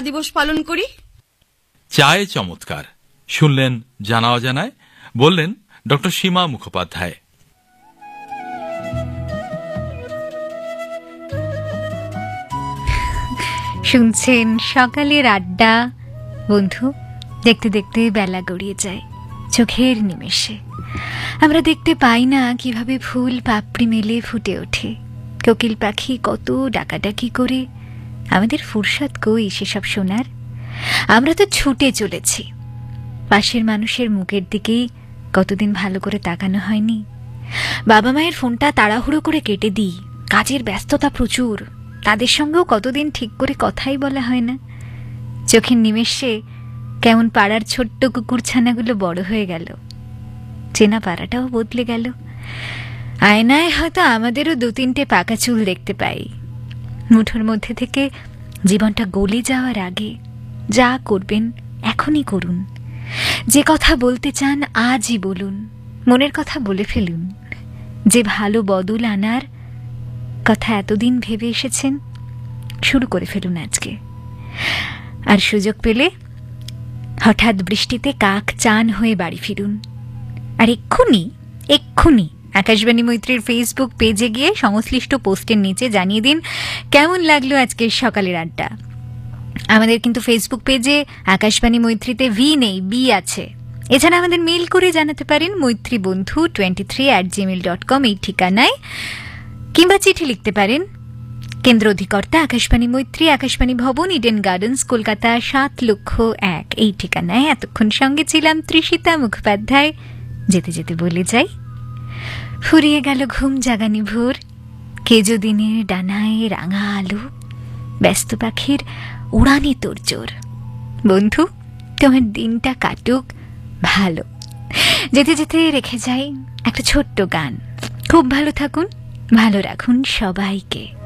দিবস পালন করি। চায়ে চমৎকার শুনলেন জানা অজানায়, বললেন ডক্টর সীমা মুখোপাধ্যায়। শুনছেন সকালের আড্ডা। বন্ধু, দেখতে দেখতে বেলা গড়িয়ে যায় চোখের নিমেষে। আমরা দেখতে পাই না কিভাবে ফুল পাপড়ি মেলে ফুটে ওঠে, কোকিল পাখি কত ডাকাডাকি করে। আমাদের ফুরসত কই সেসব শোনার? আমরা তো ছুটে চলেছি। পাশের মানুষের মুখের দিকেই কতদিন ভালো করে তাকানো হয়নি। বাবা মায়ের ফোনটা তাড়াহুড়ো করে কেটে দিই, কাজের ব্যস্ততা প্রচুর। তাদের সঙ্গেও কতদিন ঠিক করে কথাই বলা হয় না। চোখের নিমেষে কেমন পাড়ার ছোট্ট কুকুরছানাগুলো বড় হয়ে গেল, চেনা পাড়াটাও বদলে গেল। আয়নায় হয়তো আমাদেরও 2-3টে পাকা চুল দেখতে পাই। মুঠোর মধ্যে থেকে জীবনটা গলে যাওয়ার আগে যা করবেন এখনই করুন। যে কথা বলতে চান আজই বলুন, মনের কথা বলে ফেলুন। যে ভালো বদল আনার কথা এতদিন ভেবে এসেছেন, শুরু করে ফেলুন আজকে। আর সুযোগ পেলে হঠাৎ বৃষ্টিতে কাক চান হয়ে বাড়ি ফিরুন। আর এক্ষুনি আকাশবাণী মৈত্রীর ফেসবুক পেজে গিয়ে সংশ্লিষ্ট পোস্টের নিচে জানিয়ে দিন কেমন লাগলো আজকের সকালের আড্ডা। আমাদের কিন্তু ফেসবুক পেজে আকাশবাণী মৈত্রীতে ভি নেই, বি আছে। এছাড়া আমাদের মেইল করে জানাতে পারেন মৈত্রীবন্ধু23@gmail.com এই ঠিকানায়, কিংবা চিঠি লিখতে পারেন কেন্দ্র অধিকর্তা আকাশবাণী মৈত্রী, আকাশবাণী ভবন, ইডেন গার্ডেন্স, কলকাতা 7,00,001 এই ঠিকানায়। এতক্ষণ সঙ্গে ছিলাম তৃষিতা মুখোপাধ্যায়। যেতে যেতে বলে যাই, ফুরিয়ে গেল ঘুম জাগানি ভোর, কেজো দিনের ডানায় রাঙা আলো, ব্যস্ত পাখির উড়ানি তোর জোর। বন্ধু, তোমার দিনটা কাটুক ভালো। যেতে যেতে রেখে যাই একটা ছোট্ট গান। খুব ভালো থাকুন, ভালো রাখুন সবাইকে।